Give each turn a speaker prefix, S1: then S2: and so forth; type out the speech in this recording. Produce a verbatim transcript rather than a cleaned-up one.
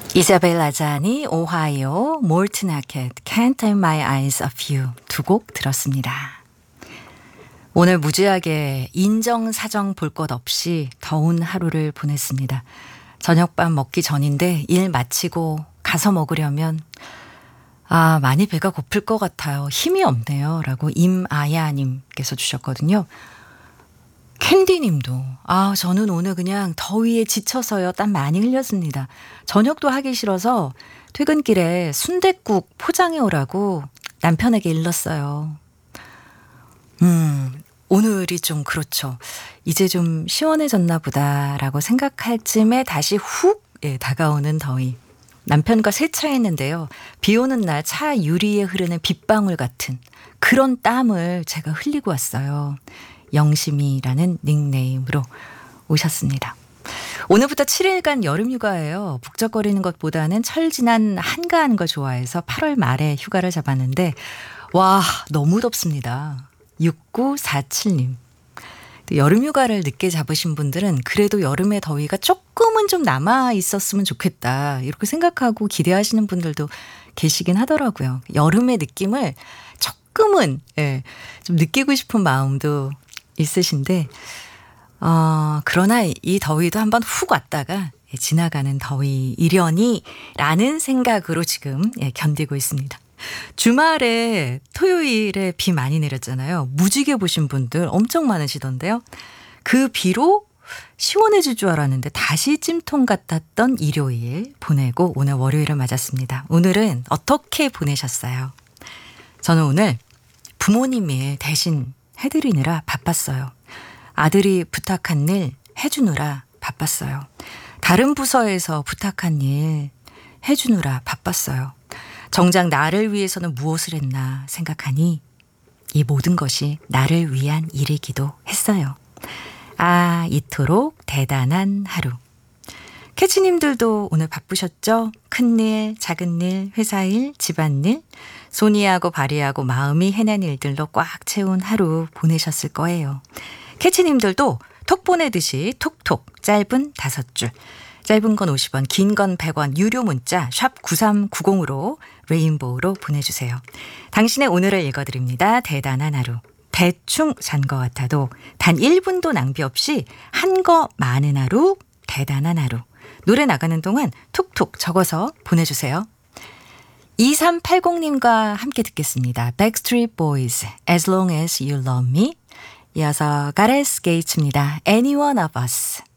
S1: 이사벨 라자니, 오하이오, 몰튼 하켓, Can't Take My Eyes Off You 두 곡 들었습니다. 오늘 무지하게 인정사정 볼 것 없이 더운 하루를 보냈습니다. 저녁밥 먹기 전인데 일 마치고 가서 먹으려면 아 많이 배가 고플 것 같아요. 힘이 없네요. 라고 임아야님께서 주셨거든요. 캔디님도 아 저는 오늘 그냥 더위에 지쳐서요. 땀 많이 흘렸습니다. 저녁도 하기 싫어서 퇴근길에 순댓국 포장해 오라고 남편에게 일렀어요. 음 오늘이 좀 그렇죠. 이제 좀 시원해졌나 보다라고 생각할 쯤에 다시 훅 예, 다가오는 더위. 남편과 세차했는데요. 비 오는 날 차 유리에 흐르는 빗방울 같은 그런 땀을 제가 흘리고 왔어요. 영심이라는 닉네임으로 오셨습니다. 오늘부터 칠 일간 여름휴가예요. 북적거리는 것보다는 철진한 한가한 거 좋아해서 팔월 말에 휴가를 잡았는데 와 너무 덥습니다. 육구사칠님. 여름휴가를 늦게 잡으신 분들은 그래도 여름의 더위가 조금은 좀 남아 있었으면 좋겠다 이렇게 생각하고 기대하시는 분들도 계시긴 하더라고요. 여름의 느낌을 조금은 예, 좀 느끼고 싶은 마음도 있으신데 어, 그러나 이 더위도 한번 훅 왔다가 예, 지나가는 더위이려니 라는 생각으로 지금 예, 견디고 있습니다. 주말에 토요일에 비 많이 내렸잖아요. 무지개 보신 분들 엄청 많으시던데요. 그 비로 시원해질 줄 알았는데 다시 찜통 같았던 일요일 보내고 오늘 월요일을 맞았습니다. 오늘은 어떻게 보내셨어요? 저는 오늘 부모님이 대신 해드리느라 바빴어요. 아들이 부탁한 일 해주느라 바빴어요. 다른 부서에서 부탁한 일 해주느라 바빴어요. 정작 나를 위해서는 무엇을 했나 생각하니 이 모든 것이 나를 위한 일이기도 했어요. 아, 이토록 대단한 하루. 캐치님들도 오늘 바쁘셨죠? 큰일, 작은일, 회사일, 집안일, 손이 하고 발이 하고 마음이 해낸 일들로 꽉 채운 하루 보내셨을 거예요. 캐치님들도 톡 보내듯이 톡톡 짧은 다섯 줄. 짧은 건 오십 원, 긴 건 백 원, 유료 문자 샵 구삼구공으로 레인보우로 보내주세요. 당신의 오늘을 읽어드립니다. 대단한 하루. 대충 잔 것 같아도 단 일 분도 낭비 없이 한 거 많은 하루, 대단한 하루. 노래 나가는 동안 툭툭 적어서 보내주세요. 이삼팔공님과 함께 듣겠습니다. Backstreet Boys, As Long As You Love Me. 이어서 가레스 게이츠입니다. Any One of Us.